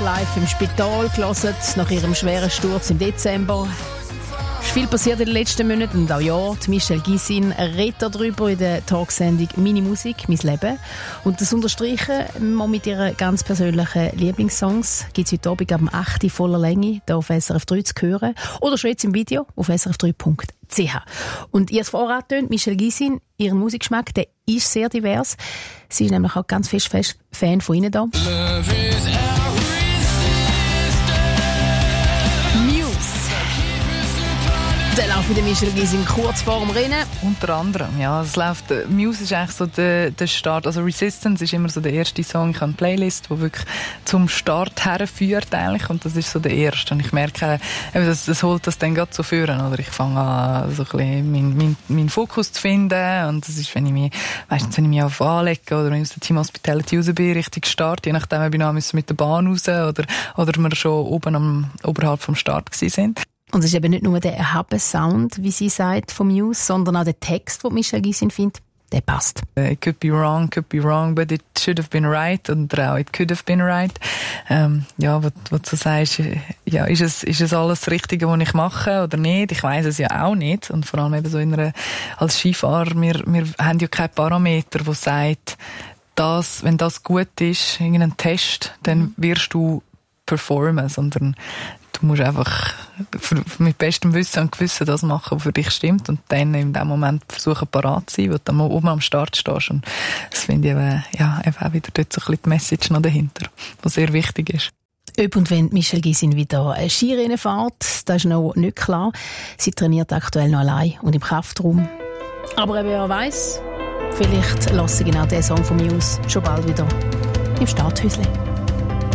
live im Spital gehört, nach ihrem schweren Sturz im Dezember. Es ist viel passiert in den letzten Monaten und auch ja. Die Michelle Gysin redet darüber in der Talksendung «Meine Musik, mein Leben». Und das unterstreichen wir mit ihren ganz persönlichen Lieblingssongs. Gibt es heute Abend am 8. voller Länge hier auf SRF 3 zu hören. Oder schon jetzt im Video auf srf3.ch. Und ihr es vorher angetönt, Michelle Gysin, ihren Musikgeschmack, der ist sehr divers. Sie ist nämlich auch ganz fest Fan von Ihnen da. Der läuft mit der Michelle Gysin kurz vor dem Rennen. Unter anderem, ja. Es läuft, Muse ist eigentlich so der Start. Also Resistance ist immer so der erste Song. Ich habe eine Playlist, die wirklich zum Start herführt eigentlich. Und das ist so der erste. Und ich merke, das holt das dann gerade so führen. Oder ich fange an, so ein bisschen meinen Fokus zu finden. Und das ist, wenn ich mich auf anlege oder wenn ich aus dem Team Hospitality raus bin, richtig Start. Je nachdem, ob ich noch mit der Bahn raus oder wir schon oberhalb vom Start gewesen sind. Und es ist eben nicht nur der erhabene Sound, wie sie sagt, vom Muse, sondern auch der Text, den Michelle Gysin findet, der passt. It could be wrong, but it should have been right. Und auch it could have been right. Ja, was du sagst, ja, ist es alles das Richtige, was ich mache oder nicht? Ich weiss es ja auch nicht. Und vor allem eben so als Skifahrer, wir haben ja keinen Parameter, der sagt, wenn das gut ist, irgendein Test, dann wirst du performen, sondern du musst einfach mit bestem Wissen und Gewissen das machen, was für dich stimmt und dann in dem Moment versuchen, parat zu sein, weil du dann oben am Start stehst. Und das finde ich eben auch wieder dort so ein bisschen die Message noch dahinter, was sehr wichtig ist. Ob und wenn Michelle Gysin wieder eine Skirennen fährt, das ist noch nicht klar. Sie trainiert aktuell noch allein und im Kraftraum. Aber eben, wer weiss, vielleicht lasse ich genau diesen Song von mir aus schon bald wieder im Starthäuschen.